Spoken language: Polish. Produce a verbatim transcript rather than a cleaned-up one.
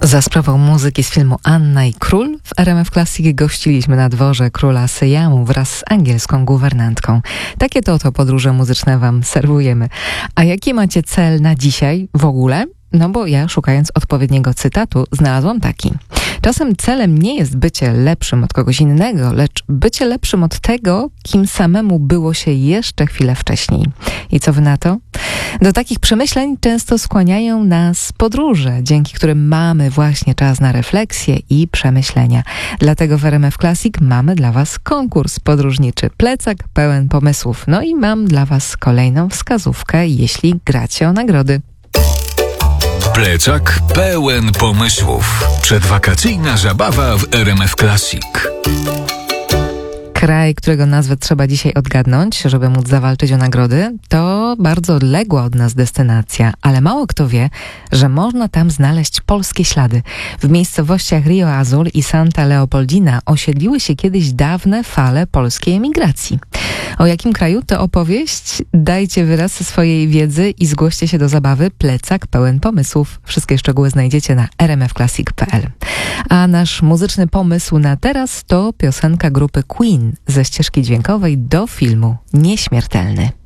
Za sprawą muzyki z filmu Anna i Król w R M F Classic gościliśmy na dworze króla Syjamu wraz z angielską guwernantką. Takie to oto podróże muzyczne wam serwujemy. A jaki macie cel na dzisiaj w ogóle? No bo ja, szukając odpowiedniego cytatu, znalazłam taki. Czasem celem nie jest bycie lepszym od kogoś innego, lecz bycie lepszym od tego, kim samemu było się jeszcze chwilę wcześniej. I co wy na to? Do takich przemyśleń często skłaniają nas podróże, dzięki którym mamy właśnie czas na refleksję i przemyślenia. Dlatego w R M F Classic mamy dla was konkurs podróżniczy, plecak pełen pomysłów. No i mam dla was kolejną wskazówkę, jeśli gracie o nagrody. Plecak pełen pomysłów. Przedwakacyjna zabawa w R M F Classic. Kraj, którego nazwę trzeba dzisiaj odgadnąć, żeby móc zawalczyć o nagrody, to bardzo odległa od nas destynacja, ale mało kto wie, że można tam znaleźć polskie ślady. W miejscowościach Rio Azul i Santa Leopoldina osiedliły się kiedyś dawne fale polskiej emigracji. O jakim kraju to opowieść? Dajcie wyraz swojej wiedzy i zgłoście się do zabawy Plecak pełen pomysłów. Wszystkie szczegóły znajdziecie na r m f classic kropka p l. A nasz muzyczny pomysł na teraz to piosenka grupy Queen ze ścieżki dźwiękowej do filmu Nieśmiertelny.